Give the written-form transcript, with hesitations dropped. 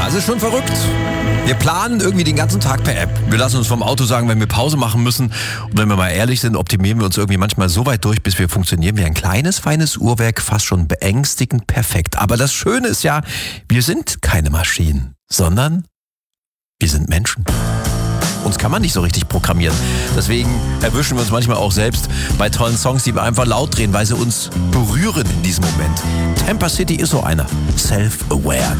es ist schon verrückt. Wir planen irgendwie den ganzen Tag per App. Wir lassen uns vom Auto sagen, wenn wir Pause machen müssen. Und wenn wir mal ehrlich sind, optimieren wir uns irgendwie manchmal so weit durch, bis wir funktionieren wie ein kleines, feines Uhrwerk, fast schon beängstigend perfekt. Aber das Schöne ist ja, wir sind keine Maschinen, sondern wir sind Menschen. Uns kann man nicht so richtig programmieren. Deswegen erwischen wir uns manchmal auch selbst bei tollen Songs, die wir einfach laut drehen, weil sie uns berühren in diesem Moment. Tampa City ist so einer. Self-aware.